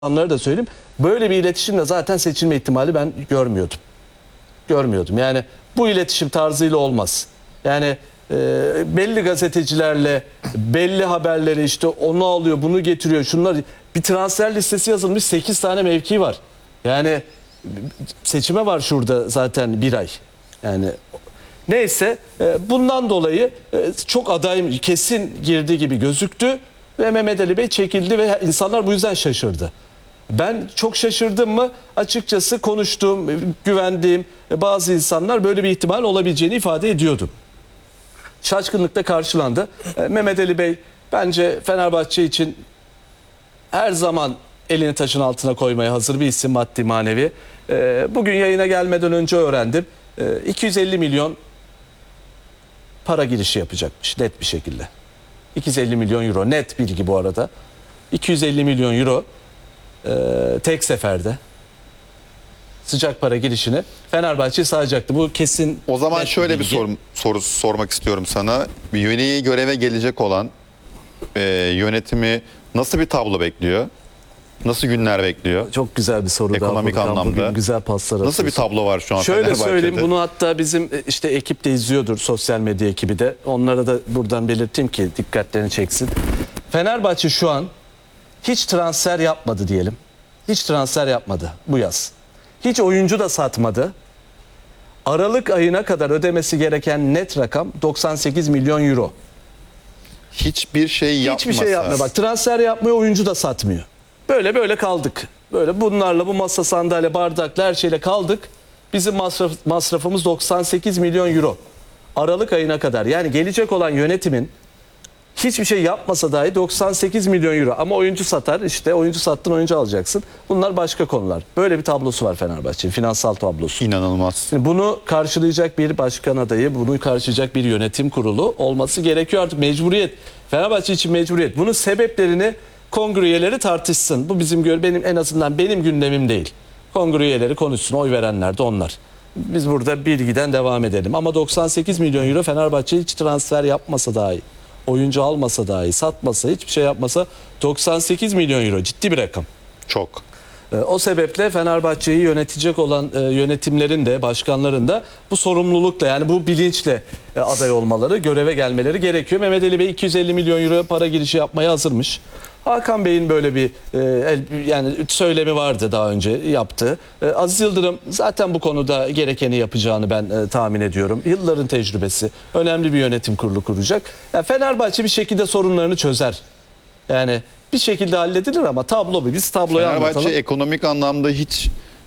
insanlara da söyleyeyim. Böyle bir iletişimle zaten seçilme ihtimali ben görmüyordum. Görmüyordum. Yani bu iletişim tarzıyla olmaz. Yani belli gazetecilerle belli haberleri işte onu alıyor, bunu getiriyor, şunlar, bir transfer listesi yazılmış, 8 tane mevki var. Yani seçime var şurada zaten bir ay. Yani neyse bundan dolayı çok aday kesin girdi gibi gözüktü ve Mehmet Ali Bey çekildi ve insanlar bu yüzden şaşırdı. Ben çok şaşırdım mı? Açıkçası konuştuğum, güvendiğim bazı insanlar böyle bir ihtimal olabileceğini ifade ediyordu. Şaşkınlıkla karşılandı. Mehmet Ali Bey bence Fenerbahçe için her zaman elini taşın altına koymaya hazır bir isim, maddi manevi. Bugün yayına gelmeden önce öğrendim. 250 milyon para girişi yapacakmış net bir şekilde. 250 milyon euro net bilgi bu arada. 250 milyon euro tek seferde sıcak para girişini Fenerbahçe sağlayacaktı. Bu kesin. O zaman şöyle bir bilgi. soru sormak istiyorum sana. Yeni göreve gelecek olan yönetimi nasıl bir tablo bekliyor? Nasıl günler bekliyor? Çok güzel bir soru. Ekonomik daha anlamda. bugün güzel paslar Nasıl bir atıyorsun. tablo var şu an Şöyle Fenerbahçe'de? söyleyeyim, bunu hatta bizim işte ekip de izliyordur, sosyal medya ekibi de. Onlara da buradan belirteyim ki dikkatlerini çeksin. Fenerbahçe şu an hiç transfer yapmadı diyelim. Hiç transfer yapmadı bu yaz. Hiç oyuncu da satmadı. Aralık ayına kadar ödemesi gereken net rakam 98 milyon euro. Hiçbir şey yapmasa. Hiçbir şey yapmıyor. Bak, transfer yapmıyor, oyuncu da satmıyor. Böyle kaldık. Böyle bunlarla, bu masa, sandalye, bardakla, her şeyle kaldık. Bizim masrafımız 98 milyon euro. Aralık ayına kadar. Yani gelecek olan yönetimin hiçbir şey yapmasa dahi 98 milyon euro. Ama oyuncu satar, işte oyuncu sattın, oyuncu alacaksın. Bunlar başka konular. Böyle bir tablosu var Fenerbahçe'nin, finansal tablosu. İnanılmaz. Şimdi bunu karşılayacak bir başkan adayı, bunu karşılayacak bir yönetim kurulu olması gerekiyor artık, mecburiyet. Fenerbahçe için mecburiyet. Bunun sebeplerini kongre üyeleri tartışsın. Bu benim, en azından benim gündemim değil. Kongre üyeleri konuşsun, oy verenler de onlar. Biz burada bilgiden devam edelim. Ama 98 milyon euro Fenerbahçe hiç transfer yapmasa dahi, oyuncu almasa dahi, satmasa, hiçbir şey yapmasa 98 milyon euro ciddi bir rakam. Çok. O sebeple Fenerbahçe'yi yönetecek olan yönetimlerin de, başkanların da bu sorumlulukla, yani bu bilinçle aday olmaları, göreve gelmeleri gerekiyor. Mehmet Ali Bey 250 milyon euro para girişi yapmaya hazırmış. Hakan Bey'in böyle bir yani söylemi vardı, daha önce yaptı. Aziz Yıldırım zaten bu konuda gerekeni yapacağını ben tahmin ediyorum. Yılların tecrübesi, önemli bir yönetim kurulu kuracak. Yani Fenerbahçe bir şekilde sorunlarını çözer. Yani bir şekilde halledilir ama tablo bu. Biz tabloyu Fenerbahçe anlatalım. ekonomik anlamda hiç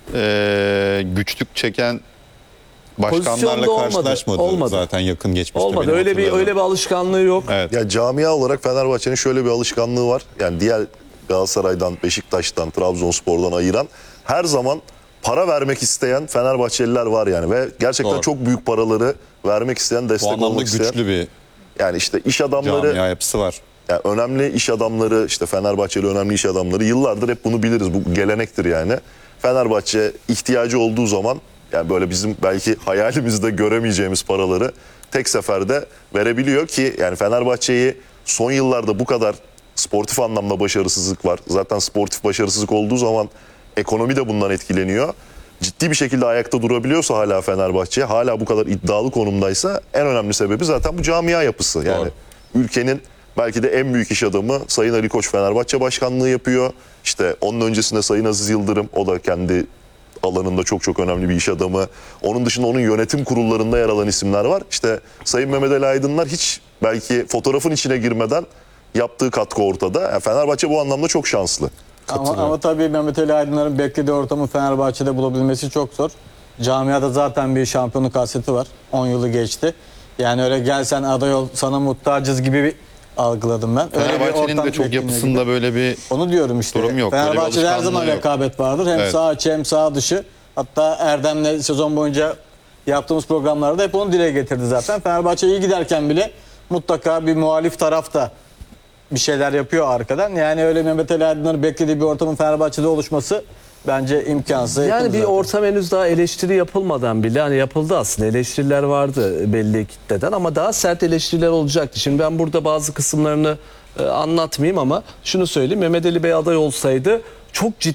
güçlük çeken Pozisyonda başkanlarla karşılaşmadı olmadı. zaten yakın geçmişte. Olmadı. benim Öyle bir hatırladığım. alışkanlığı yok. Evet. Ya camia olarak Fenerbahçe'nin şöyle bir alışkanlığı var. Yani diğer Galatasaray'dan, Beşiktaş'tan, Trabzonspor'dan ayıran, her zaman para vermek isteyen Fenerbahçeliler var yani, ve gerçekten Doğru. çok büyük paraları vermek isteyen, Bu destek anlamda olmak isteyen. güçlü bir Yani işte iş adamları, camia yapısı var. yani önemli iş adamları, işte Fenerbahçeli önemli iş adamları, yıllardır hep bunu biliriz. Bu gelenektir yani. Fenerbahçe ihtiyacı olduğu zaman, yani böyle bizim belki hayalimizde göremeyeceğimiz paraları tek seferde verebiliyor ki, yani Fenerbahçe'yi son yıllarda bu kadar sportif anlamda başarısızlık var. Zaten sportif başarısızlık olduğu zaman ekonomi de bundan etkileniyor. Ciddi bir şekilde ayakta durabiliyorsa hala Fenerbahçe, hala bu kadar iddialı konumdaysa, en önemli sebebi zaten bu camia yapısı. Yani Doğru. ülkenin belki de en büyük iş adamı Sayın Ali Koç Fenerbahçe başkanlığı yapıyor. İşte onun öncesinde Sayın Aziz Yıldırım, o da kendi alanında çok önemli bir iş adamı. Onun dışında onun yönetim kurullarında yer alan isimler var. İşte Sayın Mehmet Ali Aydınlar hiç belki fotoğrafın içine girmeden yaptığı katkı ortada. Yani Fenerbahçe bu anlamda çok şanslı. Ama tabii Mehmet Ali Aydınlar'ın beklediği ortamı Fenerbahçe'de bulabilmesi çok zor. Camiada zaten bir şampiyonluk hasreti var. 10 yılı geçti. Yani öyle gel sen aday ol, sana muhtacız gibi bir algıladım ben. Öyle bir Fenerbahçe'nin ortam de çok bekleniyor yapısında gibi. böyle bir Onu diyorum işte. durum yok. Böyle bir Fenerbahçe'de her zaman alışkanlığı yok. rekabet vardır. Hem Evet. sağ içi hem sağ dışı. Hatta Erdem'le sezon boyunca yaptığımız programlarda hep onu dile getirdi zaten. Fenerbahçe iyi giderken bile mutlaka bir muhalif taraf da bir şeyler yapıyor arkadan. Yani öyle Mehmet Ali Aydınlar'ın beklediği bir ortamın Fenerbahçe'de oluşması bence imkansız. Yani yakın bir zaten. ortam henüz daha eleştiri yapılmadan bile, hani yapıldı aslında, eleştiriler vardı belli kitleden ama daha sert eleştiriler olacaktı. Şimdi ben burada bazı kısımlarını anlatmayayım ama şunu söyleyeyim: Mehmet Ali Bey aday olsaydı çok